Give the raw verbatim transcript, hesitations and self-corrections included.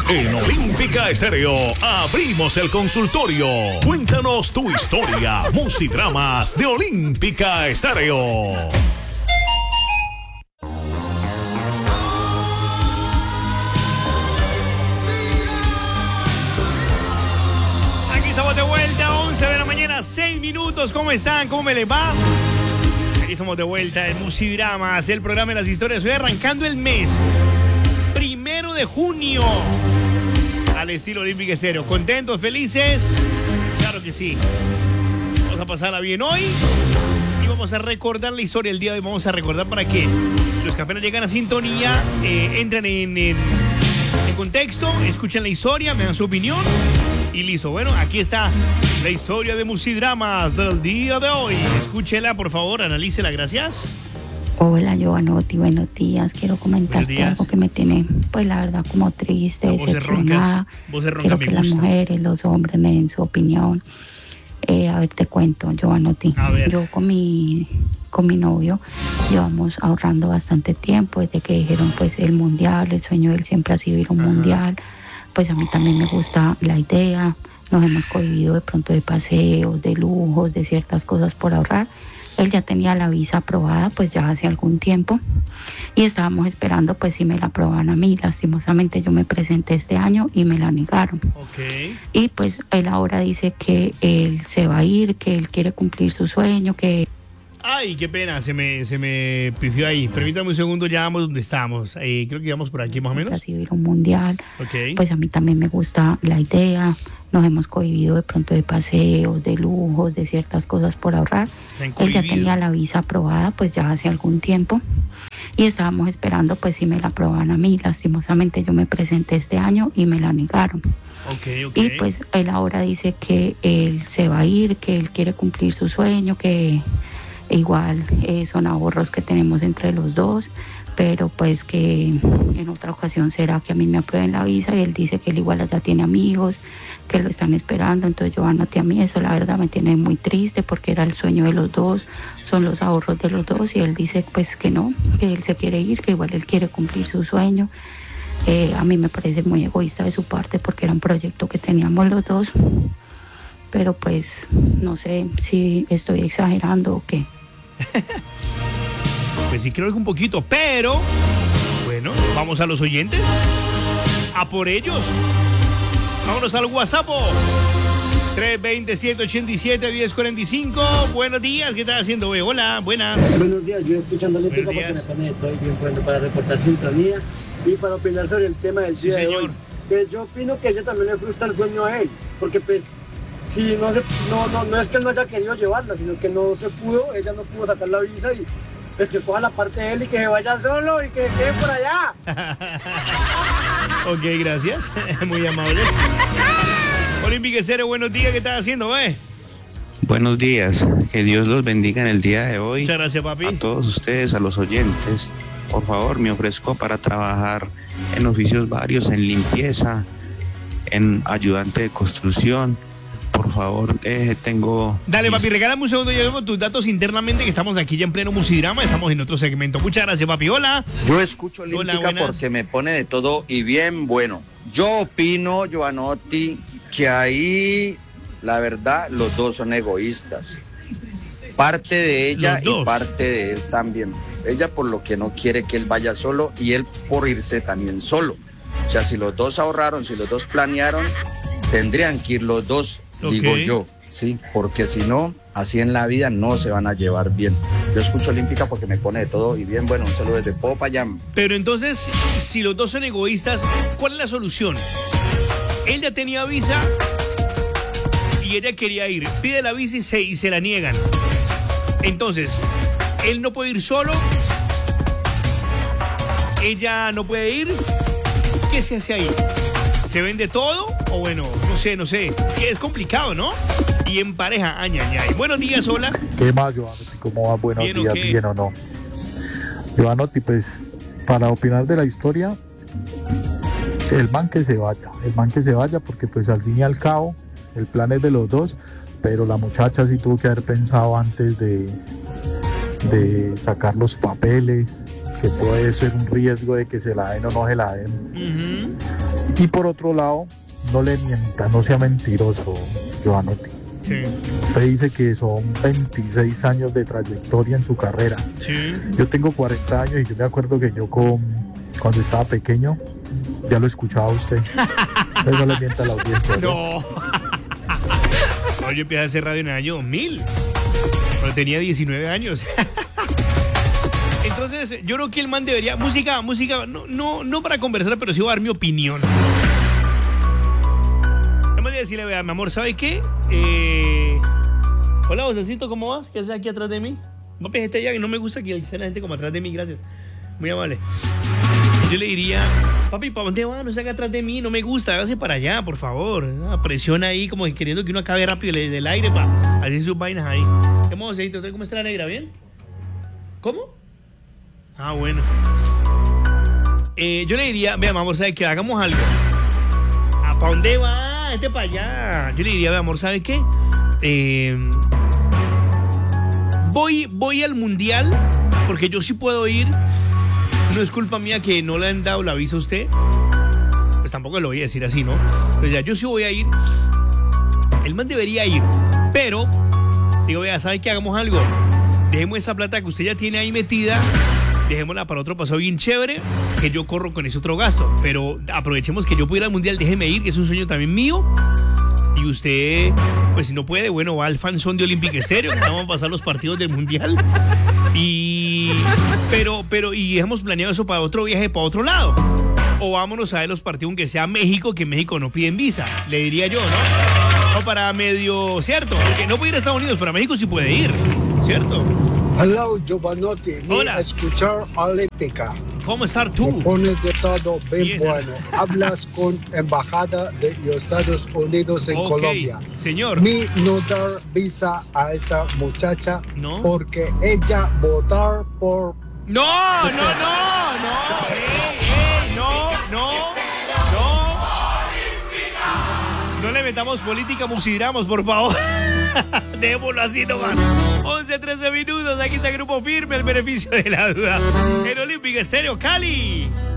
En Olímpica Estéreo abrimos el consultorio. Cuéntanos tu historia. Musidramas de Olímpica Estéreo. Aquí estamos de vuelta, once de la mañana, seis minutos. ¿Cómo están? ¿Cómo me les va? Aquí estamos de vuelta en Musidramas, el programa de las historias. Estoy arrancando el mes. Primero de junio. Al estilo Olímpica Estéreo. ¿Contentos? ¿Felices? Claro que sí. Vamos a pasarla bien hoy. Y vamos a recordar la historia del día de hoy. Vamos a recordar para que los que apenas llegan a sintonía eh, entren en, en, en contexto, escuchen la historia, me dan su opinión. Y listo. Bueno, aquí está la historia de Musidramas del día de hoy. Escúchela, por favor, analícela. Gracias. Hola, Giovanotti, buenos días. Quiero comentarte algo que me tiene, pues la verdad, como triste, decepcionada. Quiero que las mujeres, los hombres me den su opinión. Eh, a ver, te cuento, Giovanotti. Yo con mi, con mi novio llevamos ahorrando bastante tiempo desde que dijeron, pues, el mundial, el sueño de él siempre ha sido ir a un Ajá. mundial. Pues a mí también me gusta la idea. Nos hemos cohibido de pronto de paseos, de lujos, de ciertas cosas por ahorrar. Él ya tenía la visa aprobada pues ya hace algún tiempo y estábamos esperando pues si me la aprobaban a mí. Lastimosamente yo me presenté este año y me la negaron. Okay. Y pues él ahora dice que él se va a ir, que él quiere cumplir su sueño, que... Ay, qué pena, se me, se me pifió ahí. Permítame un segundo, ya vamos donde estamos. Eh, creo que vamos por aquí más o menos. Ha sido ir a un mundial. Okay. Pues a mí también me gusta la idea. Nos hemos cohibido de pronto de paseos, de lujos, de ciertas cosas por ahorrar. Él ya tenía la visa aprobada pues ya hace algún tiempo y estábamos esperando pues si me la aprobaban a mí. Lastimosamente yo me presenté este año y me la negaron. Okay, okay. Y pues él ahora dice que él se va a ir, que él quiere cumplir su sueño, que igual eh, son ahorros que tenemos entre los dos, pero pues que en otra ocasión será que a mí me aprueben la visa y él dice que él igual ya tiene amigos que lo están esperando. Entonces yo anoté a mí, eso la verdad me tiene muy triste porque era el sueño de los dos, son los ahorros de los dos y él dice pues que no, que él se quiere ir, que igual él quiere cumplir su sueño. Eh, a mí me parece muy egoísta de su parte porque era un proyecto que teníamos los dos, pero pues no sé si estoy exagerando o qué. Pues sí, creo que un poquito, pero bueno, vamos a los oyentes, a por ellos. Vámonos al WhatsApp tres dos cero, siete ocho siete, uno cero cuatro cinco. Buenos días, ¿qué estás haciendo, güey? Hola, buenas. Buenos días, yo escuchando Olímpica porque me pone estoy bien bueno para reportar sintonía y para opinar sobre el tema del sí, día señor. de hoy. Pues yo opino que ella también le frustra el sueño a él, porque pues si no, se, no, no, no es que él no haya querido llevarla, sino que no se pudo, ella no pudo sacar la visa y pues que coja la parte de él y que se vaya solo y que quede por allá. Ok, gracias. Muy amable. Olímpica Estéreo, buenos días. ¿Qué estás haciendo, güey? Buenos días. Que Dios los bendiga en el día de hoy. Muchas gracias, papi. A todos ustedes, a los oyentes. Por favor, me ofrezco para trabajar en oficios varios, en limpieza, en ayudante de construcción. Por favor, eh, tengo... Dale, papi, regálame un segundo, yo llevo tus datos internamente, que estamos aquí ya en pleno Musidrama, estamos en otro segmento. Muchas gracias, papi. Hola. Yo escucho Olímpica porque me pone de todo y bien bueno. Yo opino, Giovanotti, que ahí, la verdad, los dos son egoístas. Parte de ella y parte de él también. Ella por lo que no quiere que él vaya solo y él por irse también solo. O sea, si los dos ahorraron, si los dos planearon, tendrían que ir los dos. Okay. Digo yo, sí, porque si no, así en la vida no se van a llevar bien. Yo escucho Olímpica porque me pone de todo y bien bueno, un saludo desde Popayán. Pero entonces, si los dos son egoístas, ¿cuál es la solución? Él ya tenía visa y ella quería ir, pide la visa y se, y se la niegan. Entonces, él no puede ir solo, ella no puede ir. ¿Qué se hace ahí? ¿Se vende todo? O bueno, no sé, no sé. Sí, es complicado, ¿no? Y en pareja, aña, aña. Buenos días, hola. ¿Qué más, Giovanotti? ¿Cómo va? Buenos ¿Bien días, o qué? ¿Bien o no? Giovanotti, pues, para opinar de la historia, el man que se vaya. El man que se vaya porque, pues, al fin y al cabo, el plan es de los dos, pero la muchacha sí tuvo que haber pensado antes de, de sacar los papeles, que puede ser un riesgo de que se la den o no se la den. Uh-huh. Y por otro lado, no le mienta, no sea mentiroso, Giovanotti. Sí. Usted dice que son veintiséis años de trayectoria en su carrera. Sí. Yo tengo cuarenta años y yo me acuerdo que yo con, cuando estaba pequeño ya lo escuchaba a usted. Entonces no le mienta a la audiencia. No. No, yo empecé a hacer radio en el año dos mil. Cuando tenía diecinueve años. Entonces, yo creo que el man debería... Música, música, no, no, no para conversar, pero sí voy a dar mi opinión. Vamos a decirle, vea, mi amor, ¿sabe qué? Eh... Hola, Josecito, ¿cómo vas? ¿Qué haces aquí atrás de mí? Papi, este ya que no me gusta que esté la gente como atrás de mí, gracias. Muy amable. Yo le diría, papi, ¿para dónde va? No se haga atrás de mí, no me gusta, hágase para allá, por favor. Ah, presiona ahí, como queriendo que uno acabe rápido del aire para hacer sus vainas ahí. ¿Qué modo, Josecito? ¿Cómo está la negra? ¿Bien? ¿Cómo? Ah, bueno. Eh, yo le diría, vea, mi amor, ¿sabe qué? Hagamos algo. ¿A para dónde va? Este para allá. Yo le diría, vea, amor, ¿sabe qué? Eh, voy, voy al mundial, porque yo sí puedo ir. No es culpa mía que no le han dado la visa a usted. Pues tampoco lo voy a decir así, ¿no? Pues ya, yo sí voy a ir. El man debería ir. Pero, digo, vea, ¿sabe qué? Hagamos algo. Dejemos esa plata que usted ya tiene ahí metida. Dejémosla para otro paseo bien chévere, que yo corro con ese otro gasto. Pero aprovechemos que yo puedo ir al mundial, déjeme ir, que es un sueño también mío. Y usted, pues si no puede, bueno, va al fanzón de Olympic Stereo, que vamos a pasar los partidos del mundial. Y pero, pero, y hemos planeado eso para otro viaje, para otro lado. O vámonos a ver los partidos, aunque sea México, que en México no piden visa, le diría yo, ¿no? O para medio, ¿cierto? Porque no puede ir a Estados Unidos, pero a México sí puede ir, ¿cierto? Hello, Giovanotti. Hola. Mi escuchar Olímpica. ¿Cómo estás tú? Pones de todo bien, Bien. bueno. Hablas con embajada de los Estados Unidos en Ok, Colombia. señor. Mi no dar visa a esa muchacha No. porque ella votar por... No, no, no, no. Ey, ey, no, no, no. No le metamos política, musidramas, por favor. Dejémoslo así nomás. once, trece minutos. Aquí está el Grupo Firme, el beneficio de la duda. En Olympic Stereo, Cali.